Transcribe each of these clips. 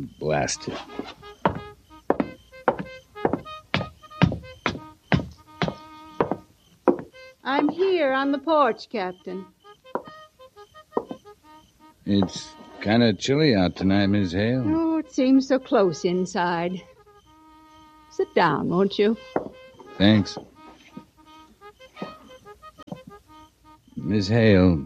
Blast it. I'm here on the porch, Captain. It's kind of chilly out tonight, Miss Hale. Oh, it seems so close inside. Sit down, won't you? Thanks. Miss Hale.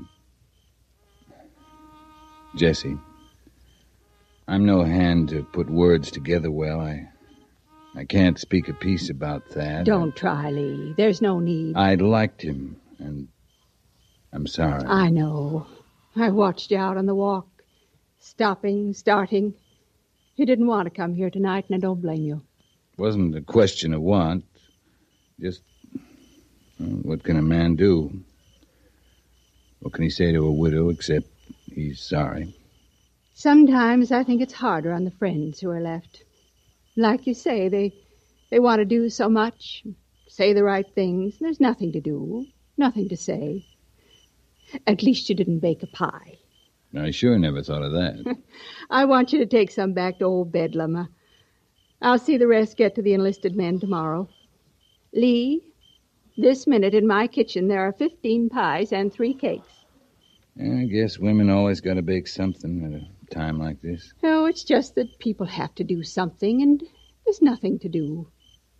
Jessie. I'm no hand to put words together well. I can't speak a piece about Thad. Don't try, Lee. There's no need. I liked him, and I'm sorry. I know. I watched you out on the walk. Stopping, starting. You didn't want to come here tonight, and I don't blame you. Wasn't a question of want. Just, what can a man do? What can he say to a widow except he's sorry? Sometimes I think it's harder on the friends who are left. Like you say, they want to do so much, say the right things, and there's nothing to do, nothing to say. At least you didn't bake a pie. I sure never thought of that. I want you to take some back to old Bedlam. I'll see the rest get to the enlisted men tomorrow. Lee, this minute in my kitchen there are 15 pies and 3 cakes. I guess women always got to bake something at a time like this. Oh, it's just that people have to do something, and there's nothing to do.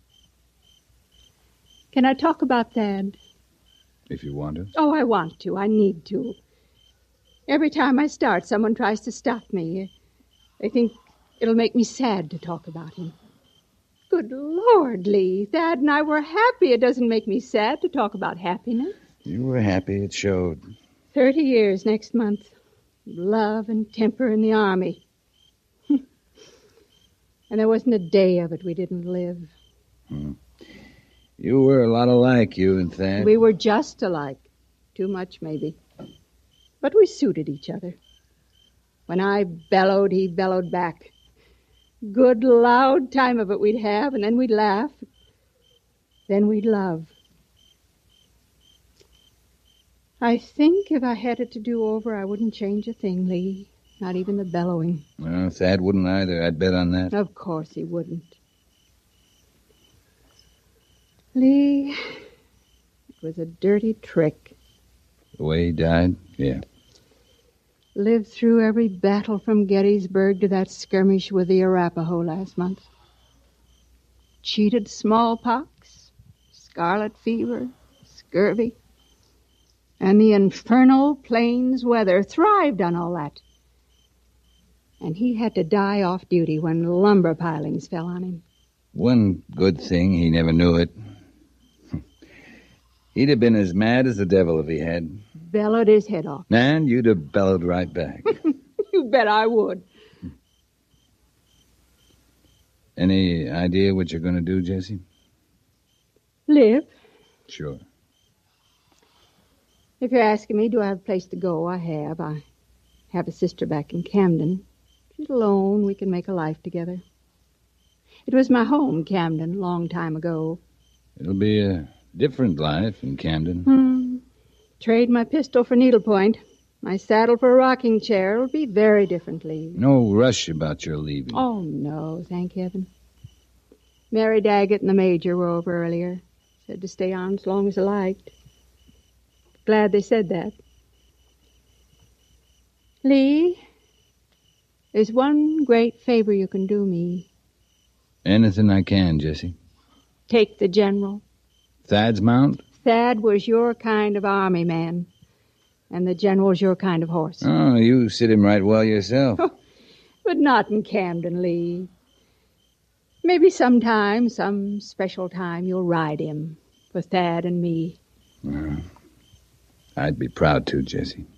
Can I talk about Thad? If you want to. Oh, I want to. I need to. Every time I start, someone tries to stop me. They think it'll make me sad to talk about him. Good Lord, Lee. Thad and I were happy. It doesn't make me sad to talk about happiness. You were happy. It showed. 30 years next month. Love and temper in the Army. And there wasn't a day of it we didn't live. You were a lot alike, you and Thad. We were just alike. Too much, maybe. But we suited each other. When I bellowed, he bellowed back. Good, loud time of it we'd have, and then we'd laugh. Then we'd love. I think if I had it to do over, I wouldn't change a thing, Lee. Not even the bellowing. Well, Thad wouldn't either. I'd bet on that. Of course he wouldn't. Lee, it was a dirty trick. The way he died? Yeah. Lived through every battle from Gettysburg to that skirmish with the Arapaho last month. Cheated smallpox, scarlet fever, scurvy. And the infernal plains weather thrived on all that. And he had to die off duty when lumber pilings fell on him. One good thing, he never knew it. He'd have been as mad as the devil if he had. Bellowed his head off. And you'd have bellowed right back. You bet I would. Any idea what you're going to do, Jessie? Live. Sure. If you're asking me, do I have a place to go? I have. I have a sister back in Camden. She's alone. We can make a life together. It was my home, Camden, a long time ago. It'll be a different life in Camden. Trade my pistol for needlepoint. My saddle for a rocking chair. It'll be very differently. No rush about your leaving. Oh, no, thank heaven. Mary Daggett and the Major were over earlier. Said to stay on as long as I liked. Glad they said that. Lee, there's one great favor you can do me. Anything I can, Jessie. Take the General. Thad's mount? Thad was your kind of army man, and the General's your kind of horse. Oh, you sit him right well yourself. But not in Camden, Lee. Maybe sometime, some special time, you'll ride him for Thad and me. I'd be proud to, Jessie.